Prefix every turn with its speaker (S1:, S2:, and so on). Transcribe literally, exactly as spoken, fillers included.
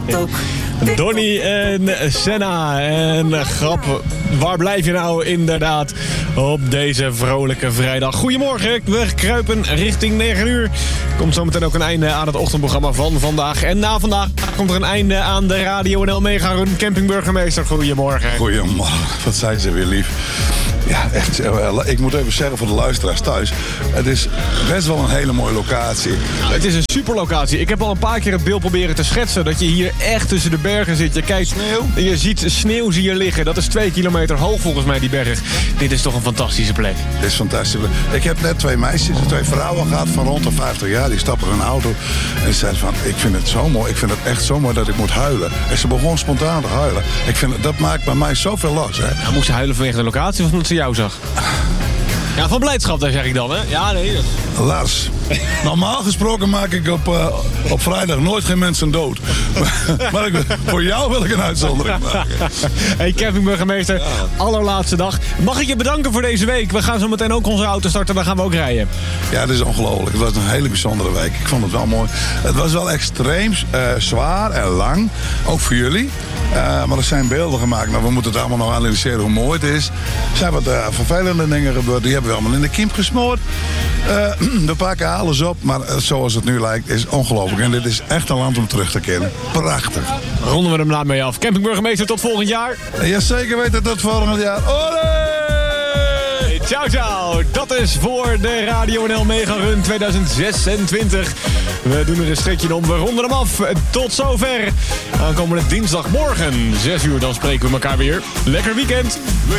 S1: Donny en Senna. En uh, grap, waar blijf je nou inderdaad op deze vrolijke vrijdag? Goedemorgen, we kruipen richting negen uur. Komt zometeen ook een einde aan het ochtendprogramma van vandaag. En na vandaag komt er een einde aan de Radio N L Mega Run. Campingburgemeester, goedemorgen.
S2: Goedemorgen, wat zijn ze weer lief. Ja, echt. Ik moet even zeggen voor de luisteraars thuis. Het is best wel een hele mooie locatie.
S1: Het is een superlocatie. Ik heb al een paar keer het beeld proberen te schetsen. Dat je hier echt tussen de bergen zit. Je kijkt,
S2: sneeuw.
S1: Je ziet sneeuw zie je liggen. Dat is twee kilometer hoog volgens mij, die berg. Dit is toch een fantastische plek.
S2: Dit is fantastisch. Ik heb net twee meisjes, twee vrouwen gehad van rond de vijftig jaar. Die stappen in een auto. En ze zeiden van, ik vind het zo mooi. Ik vind het echt zo mooi dat ik moet huilen. En ze begon spontaan te huilen. Ik vind, dat maakt bij mij zoveel los. Hè.
S1: Nou, moest ze huilen vanwege de locatie of omdat ze jou zag? Ja, van blijdschap, daar zeg ik dan, hè? Ja, nee. Dat...
S2: Lars, normaal gesproken maak ik op, uh, op vrijdag nooit geen mensen dood. Maar, maar ik, voor jou wil ik een uitzondering maken.
S1: Hey, campingburgemeester, ja. Allerlaatste dag. Mag ik je bedanken voor deze week? We gaan zo meteen ook onze auto starten, dan gaan we ook rijden.
S2: Ja, het is ongelooflijk. Het was een hele bijzondere week. Ik vond het wel mooi. Het was wel extreem uh, zwaar en lang. Ook voor jullie. Uh, maar er zijn beelden gemaakt. Nou, we moeten het allemaal nog analyseren hoe mooi het is. Er zijn wat uh, vervelende dingen gebeurd. Die hebben we allemaal in de kiem gesmoord. Uh, we pakken alles op. Maar uh, zoals het nu lijkt, is ongelooflijk. En dit is echt een land om terug te keren. Prachtig.
S1: Ronden we hem laat mee af. Campingburgemeester, tot volgend jaar.
S2: Ja, zeker weten, tot volgend jaar. Olé!
S1: Ciao, ciao. Dat is voor de Radio N L Mega Run tweeduizend zesentwintig. We doen er een streekje om. We ronden hem af. Tot zover. Aankomende dinsdagmorgen, zes uur, dan spreken we elkaar weer. Lekker weekend.